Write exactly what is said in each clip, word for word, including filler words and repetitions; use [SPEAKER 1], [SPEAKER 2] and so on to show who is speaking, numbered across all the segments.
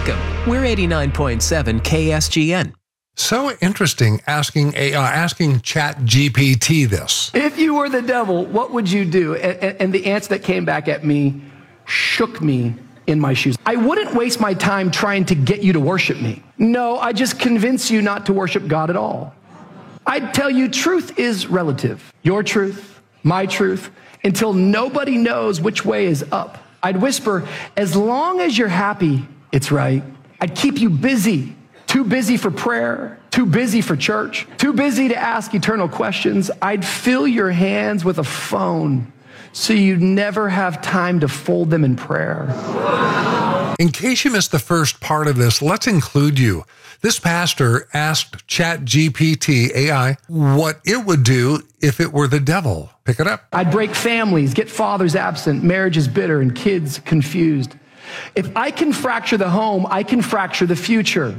[SPEAKER 1] Welcome. We're eighty-nine point seven K S G N.
[SPEAKER 2] So interesting asking A I, asking Chat G P T this.
[SPEAKER 3] If you were the devil, what would you do? And, and the answer that came back at me shook me in my shoes. I wouldn't waste my time trying to get you to worship me. No, I just convince you not to worship God at all. I'd tell you truth is relative. Your truth, my truth, until nobody knows which way is up. I'd whisper, as long as you're happy, it's right. I'd keep you busy. Too busy for prayer, too busy for church, too busy to ask eternal questions. I'd fill your hands with a phone so you'd never have time to fold them in prayer.
[SPEAKER 2] In case you missed the first part of this, let's include you. This pastor asked Chat G P T A I what it would do if it were the devil. Pick it up.
[SPEAKER 3] I'd break families, get fathers absent, marriages bitter, and kids confused. If I can fracture the home, I can fracture the future.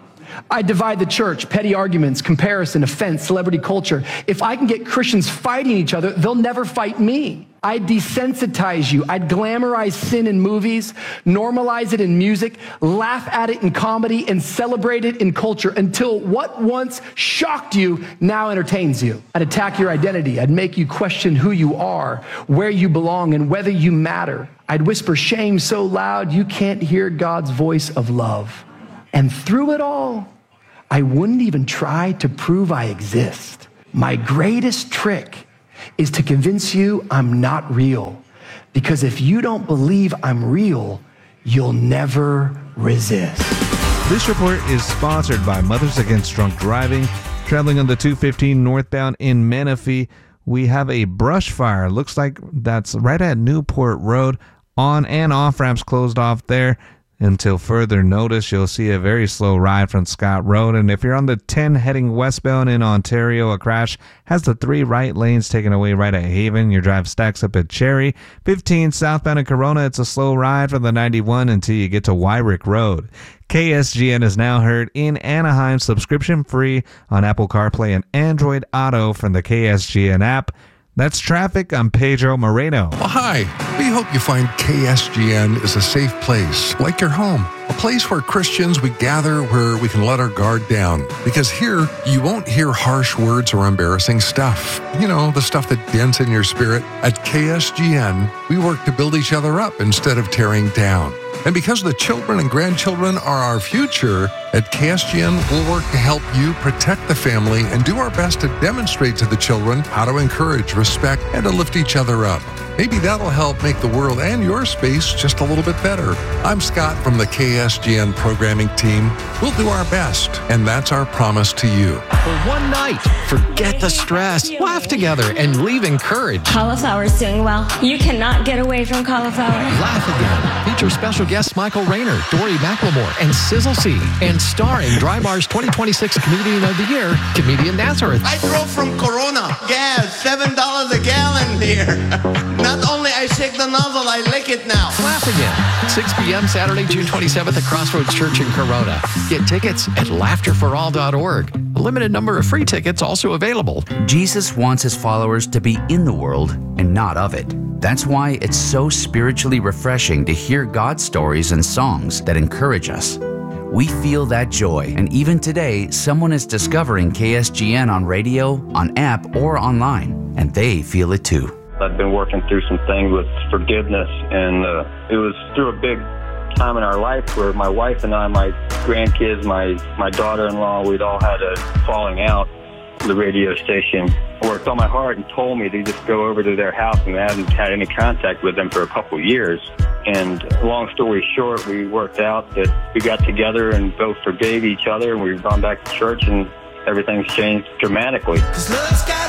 [SPEAKER 3] I divide the church, petty arguments, comparison, offense, celebrity culture. If I can get Christians fighting each other, they'll never fight me. I'd desensitize you. I'd glamorize sin in movies, normalize it in music, laugh at it in comedy, and celebrate it in culture until what once shocked you now entertains you. I'd attack your identity. I'd make you question who you are, where you belong, and whether you matter. I'd whisper shame so loud you can't hear God's voice of love. And through it all, I wouldn't even try to prove I exist. My greatest trick is to convince you I'm not real. Because if you don't believe I'm real, you'll never resist.
[SPEAKER 4] This report is sponsored by Mothers Against Drunk Driving. Traveling on the two fifteen northbound in Menifee, we have a brush fire. Looks like that's right at Newport Road. On and off ramps closed off there. Until further notice, you'll see a very slow ride from Scott Road. And if you're on the ten heading westbound in Ontario, a crash has the three right lanes taken away right at Haven. Your drive stacks up at Cherry. fifteen southbound in Corona, it's a slow ride from the ninety-one until you get to Wyrick Road. K S G N is now heard in Anaheim, subscription free on Apple CarPlay and Android Auto from the K S G N app. That's traffic. I'm Pedro Moreno.
[SPEAKER 2] Well, hi. We hope you find K S G N is a safe place, like your home. A place where Christians, we gather where we can let our guard down. Because here, you won't hear harsh words or embarrassing stuff. You know, the stuff that dents in your spirit. At K S G N, we work to build each other up instead of tearing down. And because the children and grandchildren are our future, at K S G N, we'll work to help you protect the family and do our best to demonstrate to the children how to encourage, respect, and to lift each other up. Maybe that'll help make the world and your space just a little bit better. I'm Scott from the K S G N programming team. We'll do our best, and that's our promise to you.
[SPEAKER 5] For one night, forget the stress, laugh together, and leave encouraged.
[SPEAKER 6] Cauliflower's doing well. You cannot get away from cauliflower.
[SPEAKER 5] Laugh Again. Feature special guests Michael Rayner, Dory McLemore, and Sizzle C. And starring Drybar's twenty twenty-six Comedian of the Year, Comedian Nazareth.
[SPEAKER 7] I drove from Corona. Gas, seven dollars a gallon here. Not only I shake the nozzle, I lick it now.
[SPEAKER 5] Laugh Again. six p.m. Saturday, June twenty-seventh at Crossroads Church in Corona. Get tickets at laughter for all dot org. A limited number of free tickets also available.
[SPEAKER 8] Jesus wants his followers to be in the world and not of it. That's why it's so spiritually refreshing to hear God's stories and songs that encourage us. We feel that joy, and even today, someone is discovering K S G N on radio, on app, or online, and they feel it too.
[SPEAKER 9] I've been working through some things with forgiveness, and uh, it was through a big time in our life where my wife and I, my grandkids, my, my daughter-in-law, we'd all had a falling out. The radio station worked on my heart and told me to just go over to their house, and I hadn't had any contact with them for a couple of years. And long story short, we worked out that we got together and both forgave each other, and we've gone back to church, and everything's changed dramatically.
[SPEAKER 7] 'Cause love's got